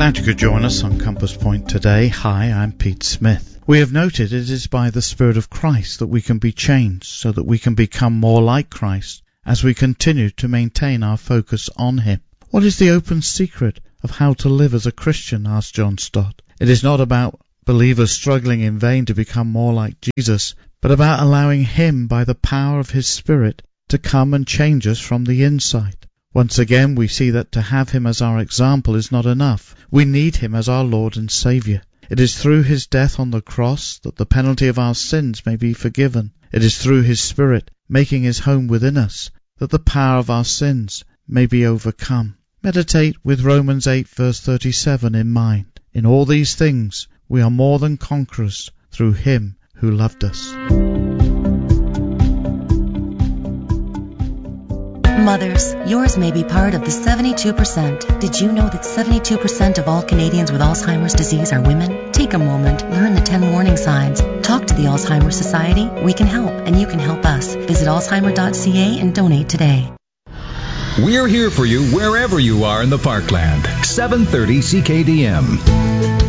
Glad you could join us on Compass Point today. Hi, I'm Pete Smith. We have noted it is by the Spirit of Christ that we can be changed so that we can become more like Christ as we continue to maintain our focus on Him. What is the open secret of how to live as a Christian? Asked John Stott. It is not about believers struggling in vain to become more like Jesus, but about allowing Him by the power of His Spirit to come and change us from the inside. Once again, we see that to have Him as our example is not enough. We need Him as our Lord and Saviour. It is through His death on the cross that the penalty of our sins may be forgiven. It is through His Spirit making His home within us that the power of our sins may be overcome. Meditate with Romans 8 verse 37 in mind. In all these things we are more than conquerors through Him who loved us. Mothers, yours may be part of the 72%. Did you know that 72% of all Canadians with Alzheimer's disease are women? Take a moment, learn the 10 warning signs. Talk to the Alzheimer's Society. We can help, and you can help us. Visit alzheimer.ca and donate today. We're here for you wherever you are in the Parkland. 730 CKDM.